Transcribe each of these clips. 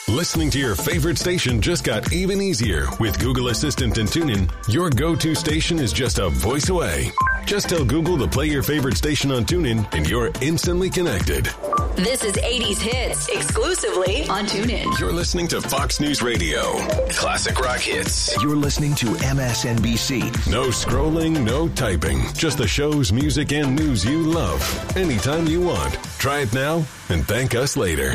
Listening to your favorite station just got even easier with Google Assistant and TuneIn. Your go-to station is just a voice away. Just tell Google to play your favorite station on TuneIn and you're instantly connected. This is 80s Hits, exclusively on TuneIn. You're listening to Fox News Radio. Classic rock hits. You're listening to MSNBC. No scrolling, no typing. Just the shows, music, and news you love. Anytime you want. Try it now and thank us later.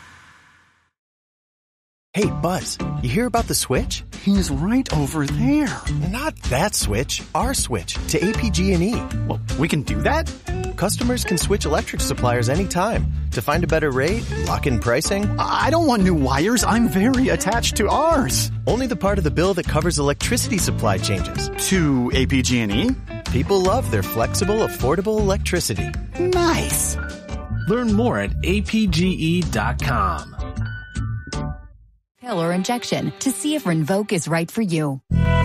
Hey, Buzz, you hear about the switch? He's right over there. Not that switch, our switch to APG&E. Well, we can do that? Customers can switch electric suppliers anytime to find a better rate, lock in pricing. I don't want new wires. I'm very attached to ours. Only the part of the bill that covers electricity supply changes. To APG&E? People love their flexible, affordable electricity. Nice. Learn more at apge.com. Pill or injection to see if Rinvoq is right for you.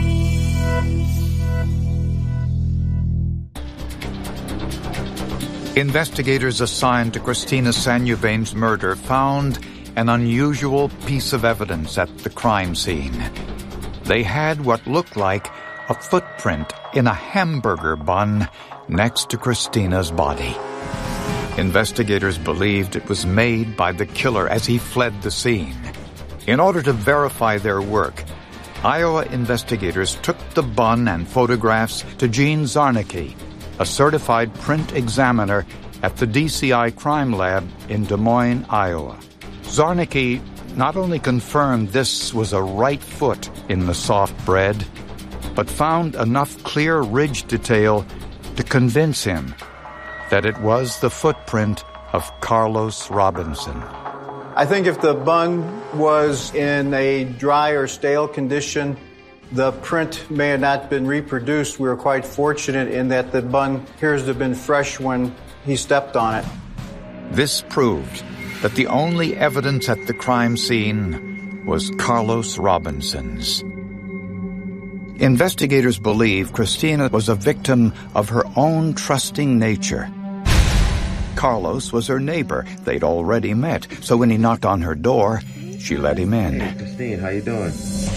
Investigators assigned to Christina Sanuvain's murder found an unusual piece of evidence at the crime scene. They had what looked like a footprint in a hamburger bun next to Christina's body. Investigators believed it was made by the killer as he fled the scene. In order to verify their work, Iowa investigators took the bun and photographs to Gene Zarnicki, a certified print examiner at the DCI Crime Lab in Des Moines, Iowa. Zarnicki not only confirmed this was a right foot in the soft bread, but found enough clear ridge detail to convince him that it was the footprint of Carlos Robinson. I think if the bun was in a dry or stale condition, the print may have not been reproduced. We were quite fortunate in that the bun appears to have been fresh when he stepped on it. This proved that the only evidence at the crime scene was Carlos Robinson's. Investigators believe Christina was a victim of her own trusting nature. Carlos was her neighbor. They'd already met, so when he knocked on her door, she let him in. Hey, Christine, how you doing?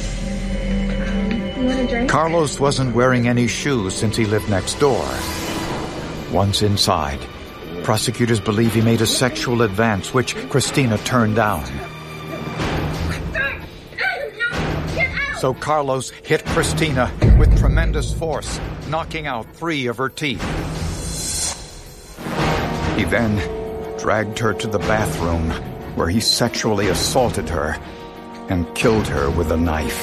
You want a drink? Carlos wasn't wearing any shoes since he lived next door. Once inside, prosecutors believe he made a sexual advance, which Christina turned down. So Carlos hit Christina with tremendous force, knocking out 3 of her teeth. He then dragged her to the bathroom, where he sexually assaulted her and killed her with a knife.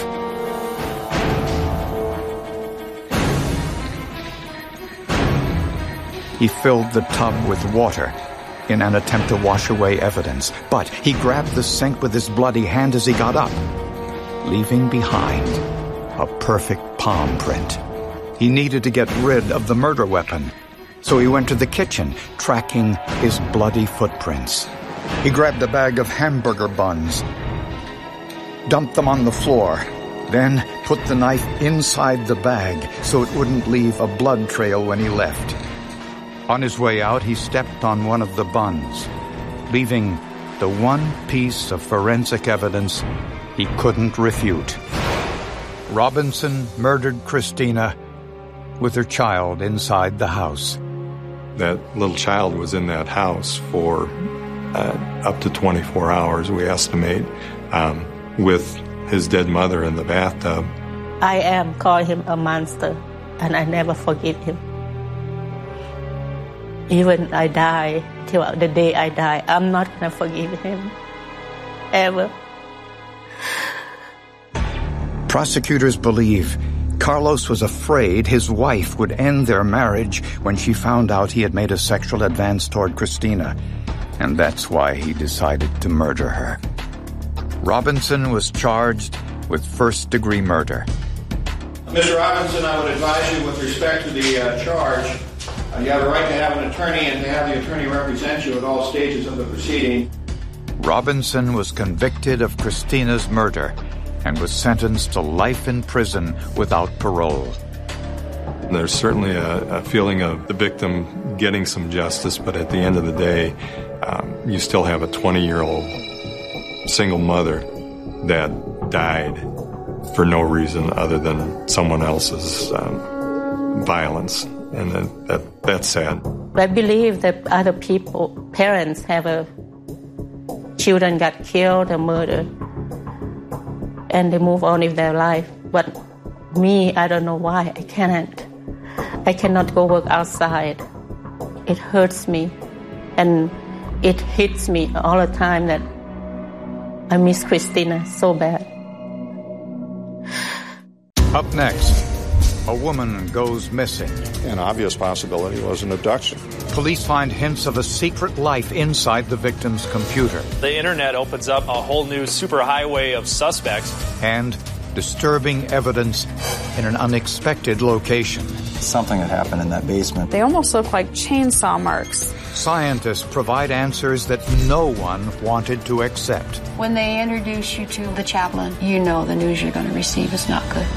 He filled the tub with water in an attempt to wash away evidence, but he grabbed the sink with his bloody hand as he got up, leaving behind a perfect palm print. He needed to get rid of the murder weapon, so he went to the kitchen, tracking his bloody footprints. He grabbed a bag of hamburger buns, dumped them on the floor, then put the knife inside the bag so it wouldn't leave a blood trail when he left. On his way out, he stepped on one of the buns, leaving the one piece of forensic evidence he couldn't refute. Robinson murdered Christina with her child inside the house. That little child was in that house for up to 24 hours, we estimate, with his dead mother in the bathtub. I am calling him a monster, and I never forgive him. Even I die, till the day I die, I'm not going to forgive him, ever. Prosecutors believe Carlos was afraid his wife would end their marriage when she found out he had made a sexual advance toward Christina, and that's why he decided to murder her. Robinson was charged with first-degree murder. Mr. Robinson, I would advise you with respect to the charge, you have a right to have an attorney and to have the attorney represent you at all stages of the proceeding. Robinson was convicted of Christina's murder and was sentenced to life in prison without parole. There's certainly a feeling of the victim getting some justice, but at the end of the day, you still have a 20-year-old single mother that died for no reason other than someone else's violence, and that's sad. I believe that other people, parents, children got killed or murdered, and they move on with their life. But me, I don't know why. I cannot go work outside. It hurts me, and it hits me all the time that I miss Christina so bad. Up next, a woman goes missing. An obvious possibility was an abduction. Police find hints of a secret life inside the victim's computer. The internet opens up a whole new superhighway of suspects. And disturbing evidence in an unexpected location. Something had happened in that basement. They almost look like chainsaw marks. Scientists provide answers that no one wanted to accept. When they introduce you to the chaplain, you know the news you're going to receive is not good.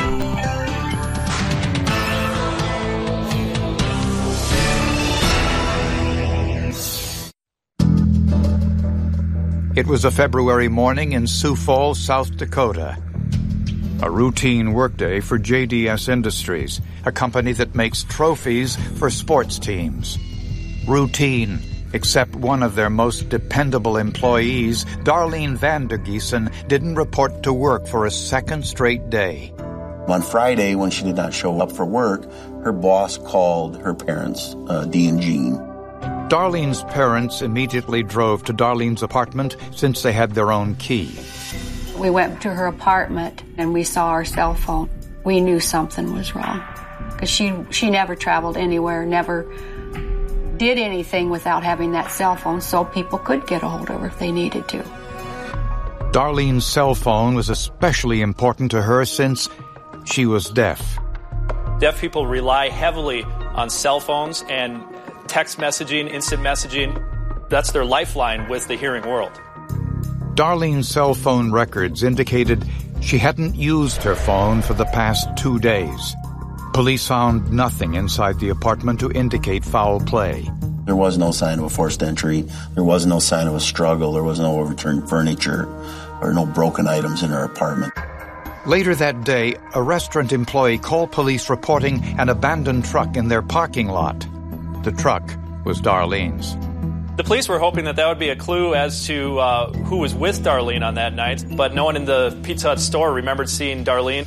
It was a February morning in Sioux Falls, South Dakota. A routine workday for JDS Industries, a company that makes trophies for sports teams. Routine, except one of their most dependable employees, Darlene Vandergiesen, didn't report to work for a second straight day. On Friday, when she did not show up for work, her boss called her parents, Dee and Jean. Darlene's parents immediately drove to Darlene's apartment since they had their own key. We went to her apartment and we saw her cell phone. We knew something was wrong because she never traveled anywhere, never did anything without having that cell phone so people could get a hold of her if they needed to. Darlene's cell phone was especially important to her since she was deaf. Deaf people rely heavily on cell phones and text messaging, instant messaging. That's their lifeline with the hearing world. Darlene's cell phone records indicated she hadn't used her phone for the past 2 days. Police found nothing inside the apartment to indicate foul play. There was no sign of a forced entry. There was no sign of a struggle. There was no overturned furniture or no broken items in her apartment. Later that day, a restaurant employee called police reporting an abandoned truck in their parking lot. The truck was Darlene's. The police were hoping that would be a clue as to who was with Darlene on that night, but no one in the Pizza Hut store remembered seeing Darlene.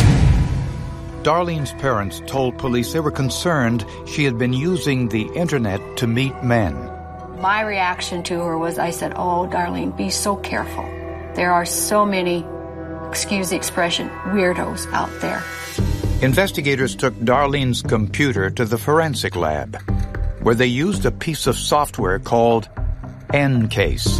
Darlene's parents told police they were concerned she had been using the internet to meet men. My reaction to her was, I said, "Oh, Darlene, be so careful. There are so many, excuse the expression, weirdos out there." Investigators took Darlene's computer to the forensic lab, where they used a piece of software called EnCase.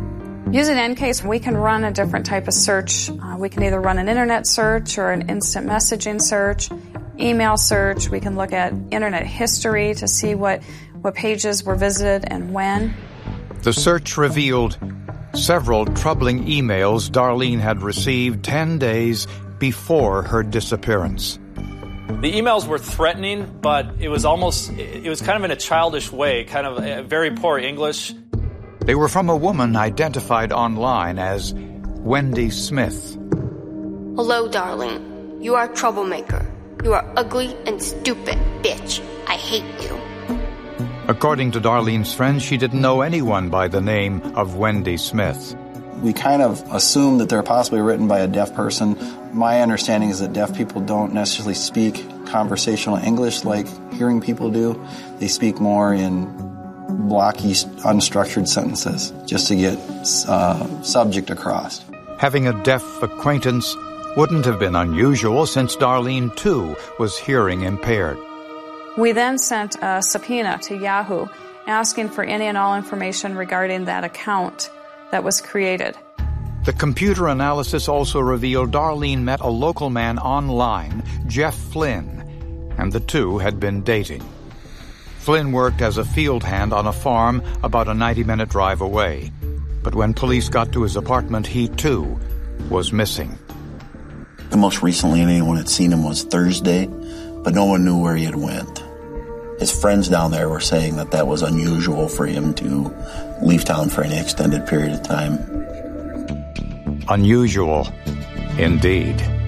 Using EnCase, we can run a different type of search. We can either run an internet search or an instant messaging search, email search. We can look at internet history to see what pages were visited and when. The search revealed several troubling emails Darlene had received 10 days before her disappearance. The emails were threatening, but it was kind of in a childish way, kind of very poor English. They were from a woman identified online as Wendy Smith. "Hello, darling. You are a troublemaker. You are ugly and stupid, bitch. I hate you." According to Darlene's friends, she didn't know anyone by the name of Wendy Smith. We kind of assume that they're possibly written by a deaf person. My understanding is that deaf people don't necessarily speak conversational English like hearing people do. They speak more in blocky, unstructured sentences just to get subject across. Having a deaf acquaintance wouldn't have been unusual since Darlene, too, was hearing impaired. We then sent a subpoena to Yahoo asking for any and all information regarding that account that was created. The computer analysis also revealed Darlene met a local man online, Jeff Flynn, and the two had been dating. Flynn worked as a field hand on a farm about a 90-minute drive away. But when police got to his apartment, he, too, was missing. The most recently anyone had seen him was Thursday, but no one knew where he had went. His friends down there were saying that was unusual for him to leave town for any extended period of time. Unusual, indeed.